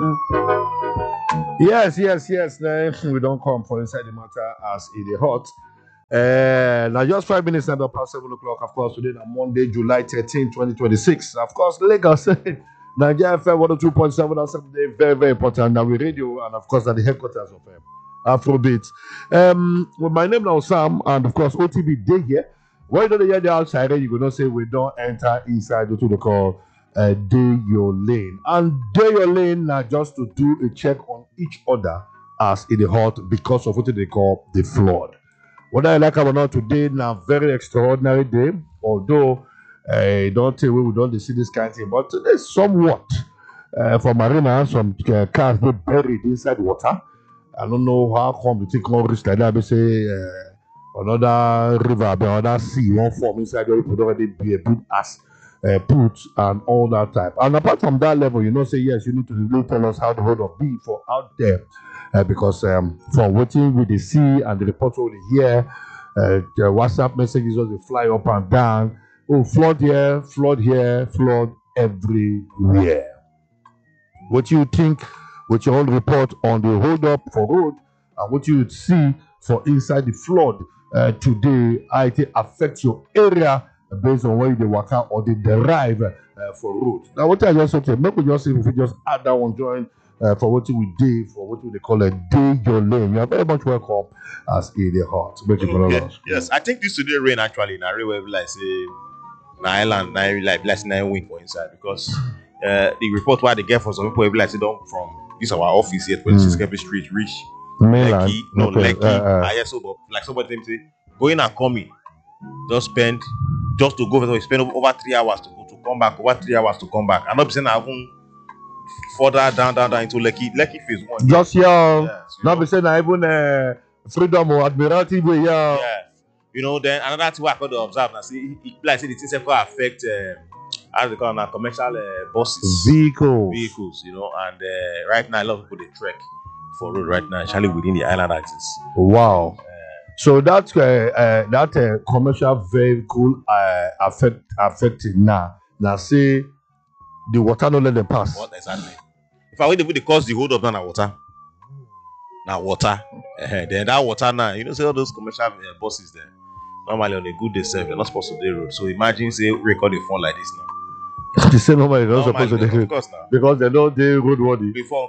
Yes. We don't come for inside the matter as it is hot. Now just 5 minutes now past 7 o'clock. Of course, today on Monday, July 13, 2026. Of course, Lagos, Nigeria FM 102.7. That's something very, very important. Now we radio and of course at the headquarters of Afrobeat. Well, my name now Sam, and of course OTB day here. Why don't you hear the outside? You gonna say we don't enter inside to the call. Day your lane, and day your lane now just to do a check on each other as it is hot because of what they call the flood. Whether I like it or not, today now very extraordinary day. Although don't tell we don't see this kind of thing, but today somewhat for marina some cars they buried inside water. I don't know how come the thing come reach like that. They say another river, another sea won't form inside where people already be a bit as. Put and all that type. And apart from that level, say yes, you need to really tell us how the hold of be for out there because for waiting with the sea and the reports over here, the WhatsApp messages just fly up and down. Oh, flood here, flood everywhere. What you think with your own report on the hold up for road and what you would see for inside the flood today, it affects your area based on where they work out or they derive for road. Now, what I just said, maybe just if we just add that one join for what we do for what they call a day your lane. You are very much welcome as in the heart. Yes, I think this today rain actually in area where like say island, like less 9 wind for inside because the report why they get for some people like say don't from this our office here 26 Kempe Street reach mainland. Lekki. But like somebody say going and coming. Just to go spend over 3 hours to go to come back, over 3 hours to come back. I'm not saying I even further down into Lekki phase 1. Just here, not be saying I even Freedom or Admiralty way here. Yeah. Then another thing I could observe now, see, like say the things that could affect as they call now commercial buses, vehicles, and right now a lot of people they trek for road right now, especially within the island axis. Wow. So that commercial vehicle affected now. Now say the water don't let them pass. What exactly? If I wait to cause the hold up now water. Then that water now, say all those commercial buses there. Normally on a good day serve, they're not supposed to do road. So imagine say record a phone like this now. They say normally they're not supposed to do road. Of course now. Because they know they road worthy. Before.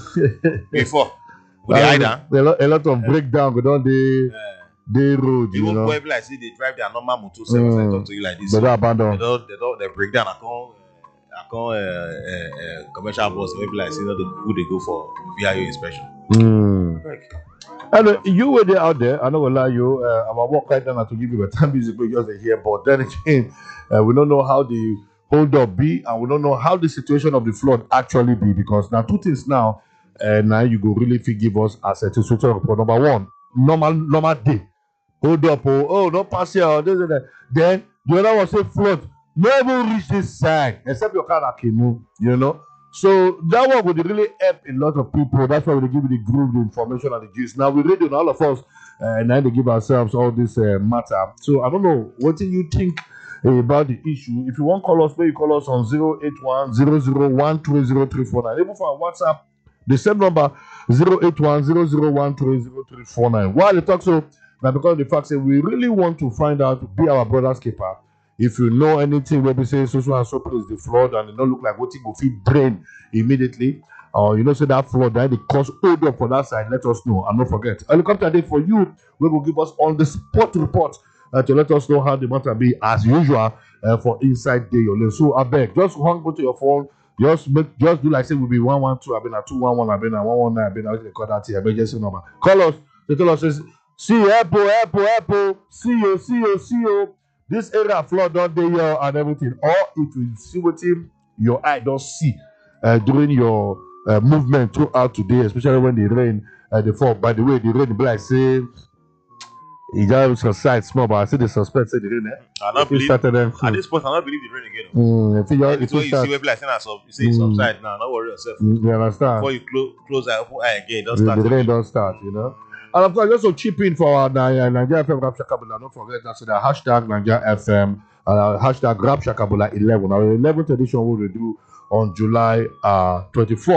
With the either. A lot of breakdown, we don't they road, even people like say they drive their normal motor service and talk to you like this. They don't abandon. They break down. I come commercial bus. Maybe like say who they go for VIO inspection. And you were there out there. I know lie you. I'm a walk right now to give you a time music just here. But then again, we don't know how the hold up be, and we don't know how the situation of the flood actually be because now two things now. Now you go really forgive us as a situation report. Number one, normal day. Hold up, don't pass here. Then the other one say flood. Never reach this side except your car that can move, So that one would really help a lot of people. That's why we give you the groove, the information, and the gist. Now we radio, all of us, and now they give ourselves all this matter. So I don't know, what do you think about the issue? If you want to call us, maybe call us on 081-001-30349. Even for our WhatsApp, the same number 081-001-30349. Why they talk so? Now because of the fact that we really want to find out, be our brother's keeper. If you know anything where we say so and so place the flood and it don't look like what it will feel drain immediately, or say that flood that the cause hold up for that side, let us know. And don't forget, helicopter day for you, we will give us on the spot report to let us know how the matter be as usual for inside day your lane. So I beg, just hang on to your phone. Just do like say we'll be 112, I've been at 211, I've been at 119, I've been at call that here, emergency number. Call us, they tell us, see Apple, see you. This area flood don't day here and everything. Or it will see what your eye don't see during your movement throughout today, especially when the rain they fall. By the way, the rain be like say it just subside small, but I see the suspect say the rain. I not believe at this point. I not believe the rain again. If you see where like you say it's subside now. Don't worry yourself. You understand? Before you close eye, open eye again, don't the start. The rain don't start, And of course, just to chip in for our Nigeria FM Rap Shakabula. Don't forget that's the hashtag Nigeria FM hashtag Rap Shakabula 11. Our 11th edition will do on July 24th.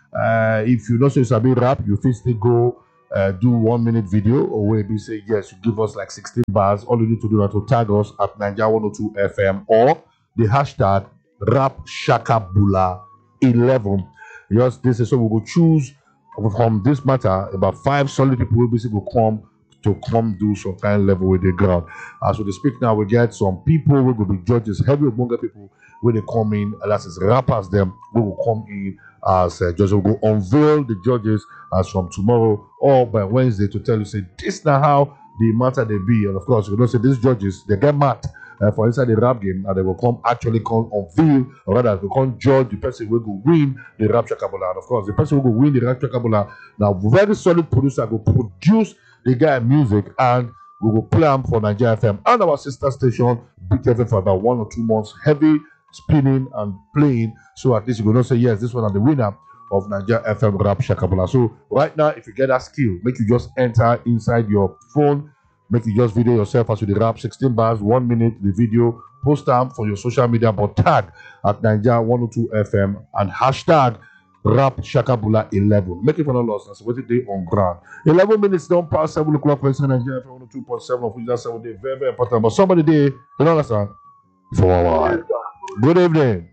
If you know so sabi rap, you fit still go do 1 minute video or where we say yes, you give us like 16 bars. All you need to do is to tag us at Nigeria 102 FM or the hashtag Rap Shakabula 11. Just this is so we will choose from this matter about 5 solid people will basically come do some kind of level with the ground. As we speak now, we get some people who will be judges, heavy Obonga people when they come in, that is rappers them who will come in as judges. Will go unveil the judges as from tomorrow or by Wednesday to tell you say this now how the matter they be. And of course, we don't say these judges they get mad for inside the rap game and they will come unveil or rather they come judge the person who will win the rap Shakabula. And of course, the person who will win the rap Shakabula now very solid producer will produce the guy music and we will play them for Nigeria FM and our sister station Big FM for about 1 or 2 months, heavy spinning and playing. So at least you will not say yes, this one is the winner of Nigeria FM Rap Shakabula. So right now, if you get that skill, make you just enter inside your phone, make you just video yourself as you the rap 16 bars, 1 minute the video, post them for your social media, but tag at Nigeria 102 FM and hashtag Rap Shakabula 11. Make it for no loss. That's what it on ground. 11 minutes don't pass 7 o'clock for Nigeria FM 102.7 of which that's 7 day. Very, very important. But somebody there, you know understand? For a while. Good evening.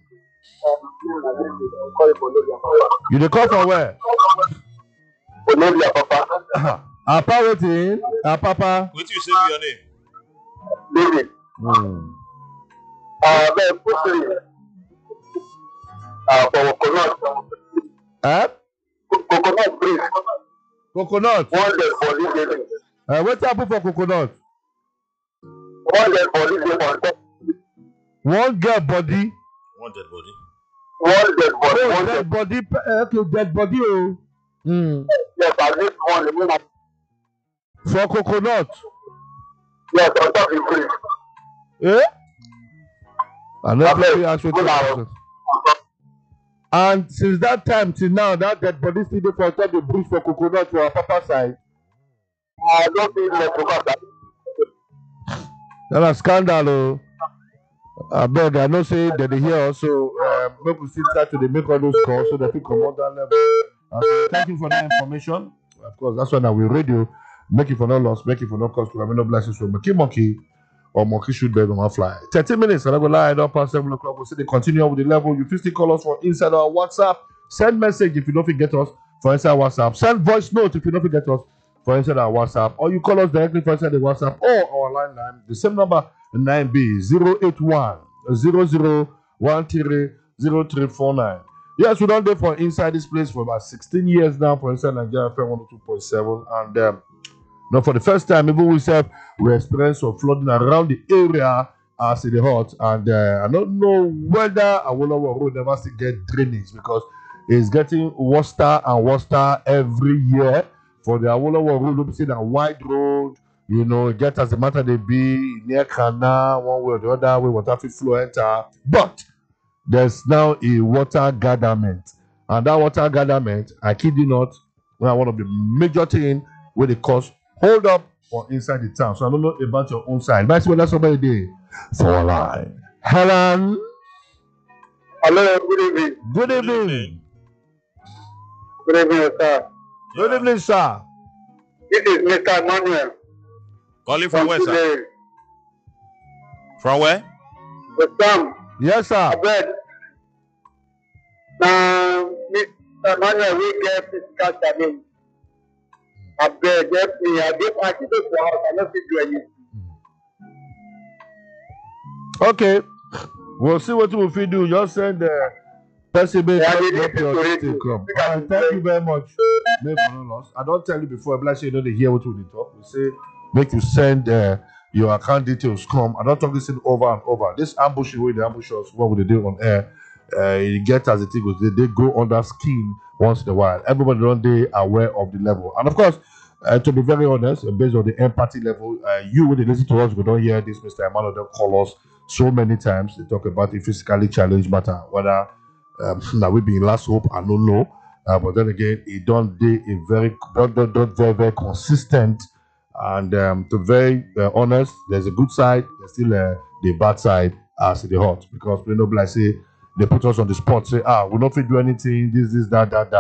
You dey call from where? Apa waiting. Papa. Wait till you say me your name. David. For coconut. Coconut, please. Coconut. One day for this day. What happen for coconut? One day for this day. One girl body. One dead body. One dead body. Oh, One dead body. Okay, dead body. Oh. Yes, at least one. For coconut. Yes, on top is free. Eh? And let me ask you questions. And since that time till now, that dead body still dey for top the bridge for coconut for our papa side. I don't think that. That's a scandal. Oh. I beg, I know say that they hear also. Make we still try to make all those calls so that we come on that level. So thank you for that information. Of course, that's why now we radio. Make it for no loss, make it for no cost. We have no blessings from Monkey or Monkey shoot beg on my fly. 30 minutes, and I go lie up past 7 o'clock. We'll see they continue with the level. You still call us for inside our WhatsApp. Send message if you don't forget us for inside WhatsApp. Send voice note if you don't forget us for inside our WhatsApp. Or you call us directly for inside the WhatsApp or our line. The same number 9B 081 0013 0349. Yes, we don't do for inside this place for about 16 years now for inside Nigeria FM 102.7. And now for the first time, even we said we experienced some flooding around the area as in the hot. And I don't know whether Awolowo Road never still get drainage because it's getting worse and worse every year. For the Awolowo Road, we see that wide road, you know, it gets as the matter they be near canal, one way or the other way, water flow enter. But there's now a water gatherment. And that water gatherment, I kid you not, one of the major things where they cause hold up or inside the town. So I don't know about your own side. But that's somebody there for a line. Helen. Hello, good evening. Good evening. Good evening, sir. Good evening, sir. This is Mr. Emmanuel. Calling from where, sir? From where? The Sam. Yes, sir. I bet. Now, Mr. Emmanuel, we get physical challenge. I bet, help me. I keep it for house. I don't do anything. Okay. We'll see what we will do. Just send the person make your thing come. Thank you very much. I don't tell you before, but you know they hear what we talk. We say make you send your account details come. I don't talk this thing over and over. This ambushing way, the ambush us, what would they do on air? You get as the thing goes, they go under skin once in a while. Everybody don't they aware of the level. And of course, to be very honest, based on the empathy level, you when they listen to us, we don't hear this Mr. Emmanuel, they'll call us so many times. They talk about the physically challenged matter, whether that we be in last hope, I don't know. But then again, it don't be a very, very consistent. And to be very honest, there's a good side, there's still the bad side as the hot. Because we know, like say, they put us on the spot, say, we're not going to do anything, this, that.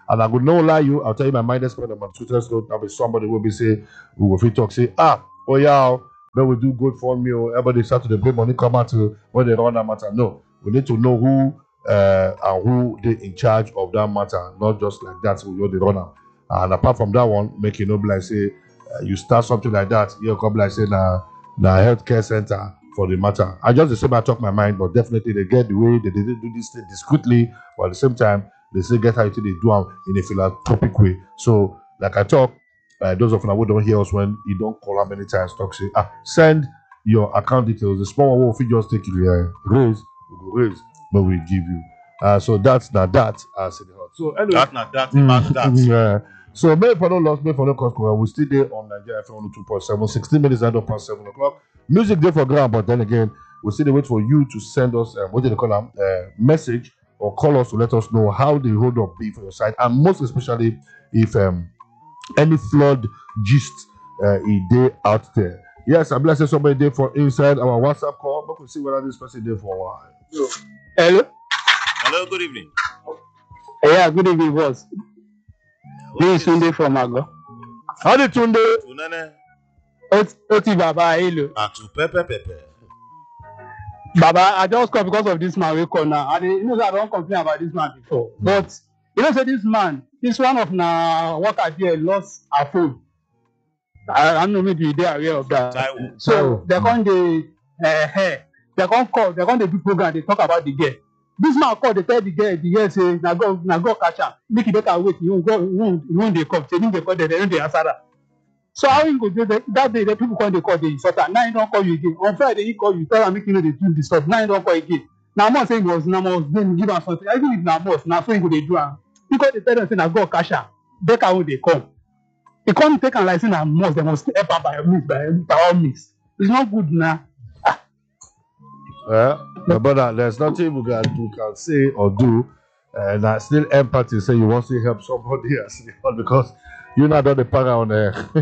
And I would not lie you, I'll tell you my mind is on my Twitter, so there'll be somebody will be say, we will talk, say, oh yeah, then we do good for me, or everybody start to bring money come out to when they run that matter. No, we need to know who and who they in charge of that matter, not just like that, so we know the runner. And apart from that one, make you know, like say, you start something like that, you come like say, na healthcare center for the matter. I just the same I talk my mind, but definitely they get the way they didn't do this thing discreetly, but at the same time, they still get how they do them in a philanthropic way. So, like I talk, those of you who don't hear us when you don't call how many times talk, say, send your account details. The small one, if you just take it, raise, we will raise, but we give you. So that's not that. So anyway, That's not that. That. So maybe for no loss, maybe for no cost, we still there on Nigeria FM 2.7, 16 minutes and up past 7 o'clock. Music there for ground, but then again, we still wait for you to send us what do they call them, message or call us to let us know how the hold up be for your side, and most especially if any flood gist is there out there. Yes, I'm blessing somebody there for inside our WhatsApp call, but we'll see whether this person there for a while. Hello. Hello, good evening. Yeah, good evening, boss. This is Sunday from Ago. How did Tunde? Tunene. Oti Baba, hello. Atu pepe. Baba, I just come because of this man we call now. And you know that I don't complain about this man before. But you know, say this man, this one of na worker there lost her phone. I don't know maybe they are aware of that. Taiwo. So they come they come call, they come do program, they talk about the girl. This man call, they tell the girl say, na go catch am. Make it better wait, you won't they come. Say, they call, they don't answer that. So how you go do that day, the people come, they call, they insult her. Now he don't call you again. On Friday, he call you, tell her, make you know they do this stuff. Now he don't call again. Now I'm not saying it was, then give her something. Even if na must, now so he go they do am. Because they tell them, say, na go catch am. They can when they come. They come take am like say na must, they must help am by all means. It's not good now. My brother, there's nothing we can say or do, and I still empathy. Say you want to help somebody else because you're not done the para on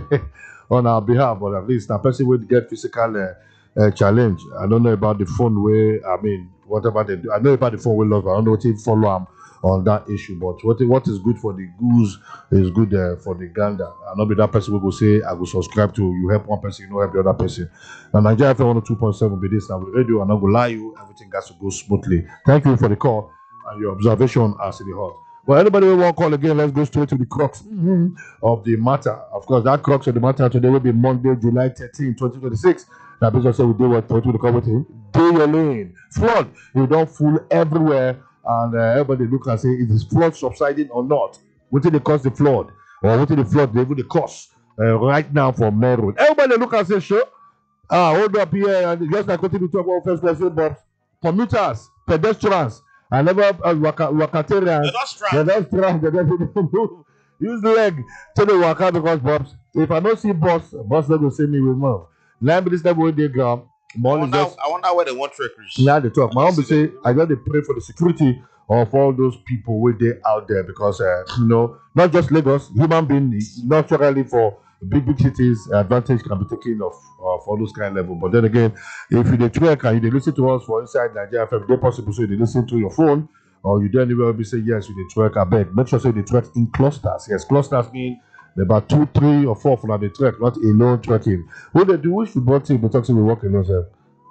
on our behalf, but at least a person will get physical challenge. I don't know about the phone way. I mean, whatever they do, I know about the phone we love. I don't know what you follow them on that issue, but what is good for the goose is good for the gander. And not be that person will go say, I will subscribe to you, help one person, you know, help the other person. And Nigeria FM 102.7 be this now with radio, and I will lie you, everything has to go smoothly. Thank you for the call and your observation as in the hot. Well, anybody will want to call again, let's go straight to the crux of the matter. Of course, that crux of the matter today will be Monday, July 13, 2026. That business we do what we call with him. Do your lane. Flood. You don't fool everywhere. And everybody look and say, is this flood subsiding or not? What did they cause the flood? Or what did the flood level the cost right now for Main Road? Everybody look and say, sure. Hold up here. And just like continue to talk about first person, but commuters, pedestrians, and never Wakatarians. They're not strong. They don't move. Use the leg to the waka because, Bobs, if I don't see boss not going to see me with mouth. Now, this level they go. I wonder where they want to reach. Now they talk. My mom say, I got to pray for the security of all those people where they out there because you know, not just Lagos, human being naturally for big cities, advantage can be taken of all those kind of level. But then again, if you track and you listen to us for inside Nigeria, if they possible, so you listen to your phone or you don't even be say yes, you track. I beg, make sure say they track in clusters. Yes, clusters mean about 2, 3, or 4 from the track, not alone tracking. What they do, which football team they talk to we work alone, sir?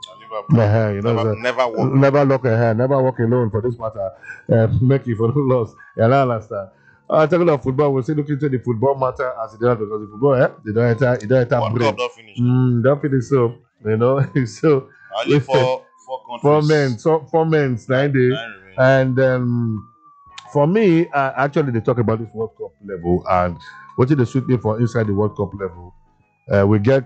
You know, never look ahead, never walk alone for this matter. Make you for no loss. I understand. Talking about football, we'll say look into the football matter as it does because the football, they don't enter World break. Cup don't finish. Don't finish so, you know. So only four countries. 4 men, 9 days. And for me, actually, they talk about this World Cup level and what did they suit me for inside the World Cup level. We get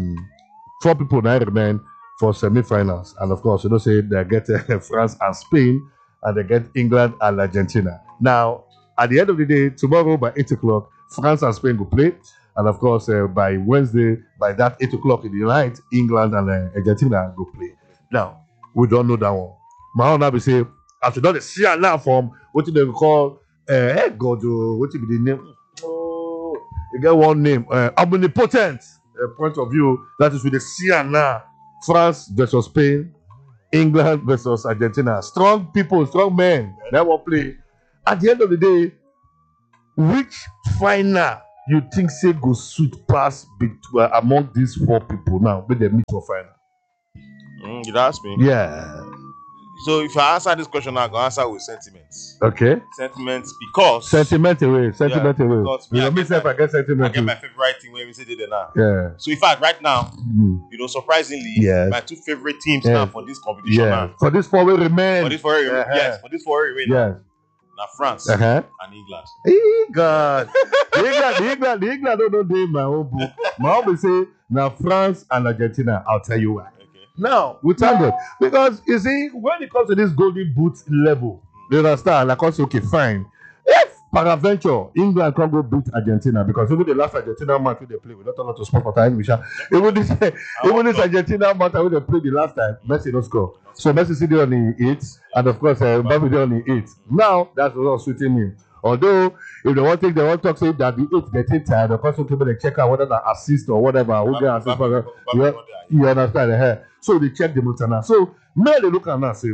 4 people now remain for semi-finals, and of course, you know, say they get France and Spain, and they get England and Argentina. Now, at the end of the day, tomorrow by 8 o'clock, France and Spain will play, and of course, by Wednesday, by that 8 o'clock in the night, England and Argentina will play. Now, we don't know that one. My own now be say, after that, the see now from what they call, what will be the name? Oh, you get one name, omnipotent point of view. That is with the see now. France versus Spain, England versus Argentina. Strong people, strong men. That will play. At the end of the day, which final you think say go suit pass between among these 4 people now with the meet for final? You ask me. Yeah. So if I answer this question, I go answer with sentiments. Okay. Sentiments because Sentiment away. Because You know, if I get sentiment. I get my favorite team when we say they now. Yeah. So in fact, right now, surprisingly, Yes. my 2 favorite teams now for this competition now. For this 4 way remain. For this 4 remain. Yes. For this 4 remain. Yes. Now France And England. God. the England don't know they in my own book. My own will say now France and Argentina. I'll tell you why. Now, we thank God. Because, you see, when it comes to this golden boot level, you understand, like, also, okay, fine. If, peradventure, England can't go beat Argentina, because even the last Argentina match they played, we don't talk to sport for time, even this Argentina match they played the last time, Messi don't score. So, Messi is there on the 8th, and of course, Mbappe there on the 8th. Now, that's what's suiting him. Although, if they want to talk, say that the 8th getting tired, of course, they check out whether the assist or whatever, who get assist, you understand? So they check the motor now. So now they look at now and say,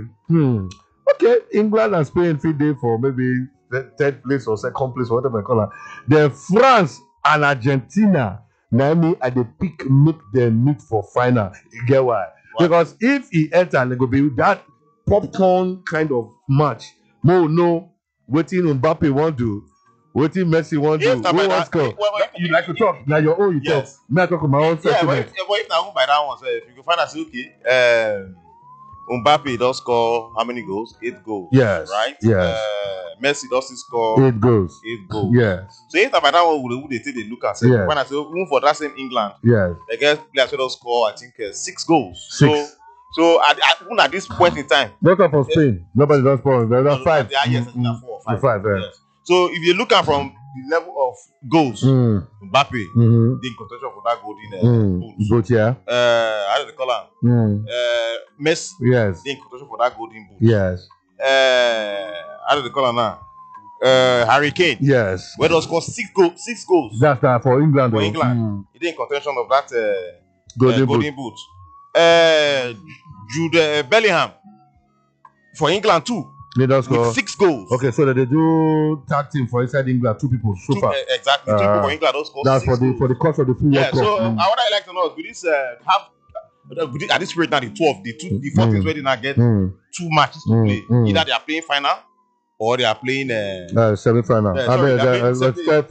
okay, England and Spain fit there for maybe the 3rd place or 2nd place or whatever they call it. Then France and Argentina, now me at the pick make them meet for final. You get why? Because if he enter, they go be that popcorn kind of match. No, waiting Mbappe won't do. Waiting Messi won't do. Who wants to you like to talk? Now your own you talk. Me I talk on my own sentiment. But if now by that one, if you can find out, okay, Mbappe does score how many goals? 8 goals. Yes. Right? Yes. Messi does score 8 goals. 8 goals. Yes. So if by that one, would they take a look and say, when I say, even for that same England, yes, they get players who don't score, I think, 6 goals. 6. So even at this point in time, not for Spain. Nobody does score. There's 5. Yes, 4 or 5. 5. Yes. So if you look at from the level of goals, Mbappe, the contention for that golden boot. Yeah. How do they call him? Messi. Yes. The contention for that golden boot. Yes. How do they call him now? Harry Kane. Yes. Where does score 6 goals. That's for England. For England. He did in contention of that golden boot. Jude Bellingham for England too. They don't score with 6 goals. Okay, so they do tag team for inside England. 2 people. Super. Exactly. 2 people for England don't score. That's 6 for the course of the full World Cup. So what I like to know is with this at this rate now the 12, the 4 teams where they now get 2 matches to play. Either they are playing final or they are playing semi-final. They'll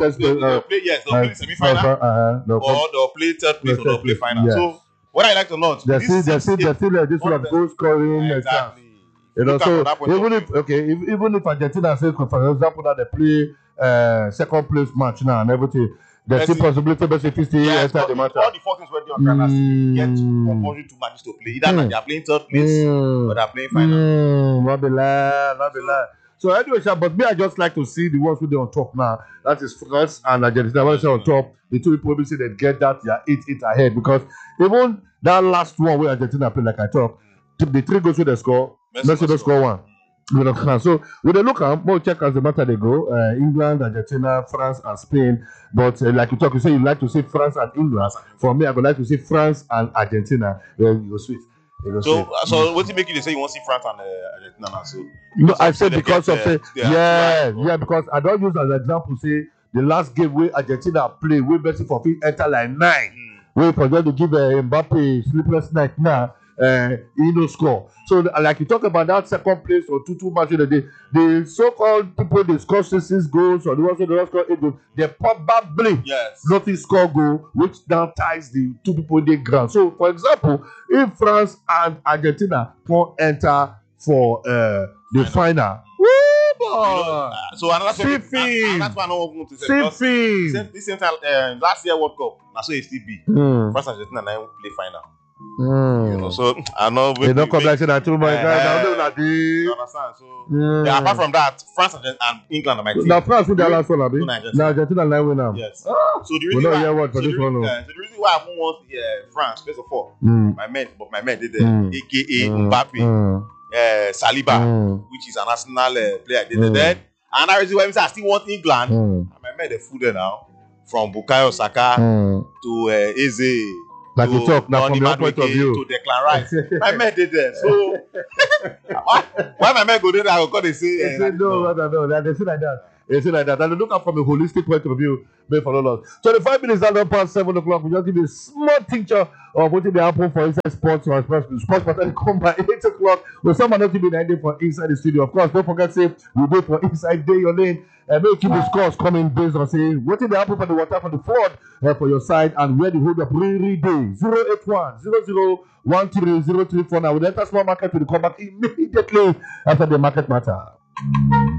play semi-final or they'll play 3rd place or they'll play final. Yes. So what I like to know is they see this one of goal scoring. Exactly. You know, so even if Argentina says, for example, that they play 2nd place match now and everything, there's still possibility Messi still enter the matter. All the 4 teams where they are Ghana still get compulsory 2 matches to play. Either they are playing 3rd place or they are playing final. Not be lie. So anyway, but me I just like to see the ones who they on top now. That is France and Argentina. When I say on top, the 2 people will say they get that they are 8 ahead because even that last one where Argentina play like I talk, the 3 goals where they score. Messi don't score 1. So with the look at we'll check as the matter they go. England, Argentina, France, and Spain. But like you talk, you say you like to see France and England. For me, I would like to see France and Argentina. You go sweet. So what do you make you say you want to see France and Argentina now? So no, I said because of because I don't use as an example say the last game where Argentina play, where Messi for enter like 9. Where for them to give Mbappe sleepless night now. He no score. So like you talk about that 2nd place or 2 matches a day, the so-called people they score 6 goals or the ones who don't score 8 goals, they probably not score goal, which now ties the 2 people in the ground. So for example, if France and Argentina can enter for the final. So another one I want to say. This same time, last year World Cup, that's what it still be. France and Argentina now play final. You know, so I know they don't come like that too much. You understand? So apart from that, France and England are my team. Now France win the last one, abi. Now Argentina now win now. Yes. So the reason why I want France first of all, my men did there, aka Mbappe, Saliba, which is an Arsenal player. Did there. And that reason why I still want England. And my men they full there now, from Bukayo Saka to Eze. Like you talk now from your point of view. To Declan Rice. My man did there. So why my man go there? I go they say no. They say like that. Anything like that. And they look at from a holistic point of view, may follow us. 25 minutes down past 7 o'clock. We just give you a small picture of what they happen for inside sports or sports pattern come by 8 o'clock. Well, someone not to be 9 day for inside the studio. Of course, don't forget say we do for inside day your lane. And make keep the scores coming based on saying what did they happen for the water for the fraud for your side and where the hold up really day 081 0013 034. Now we'll enter small market to the come back immediately after the market matter.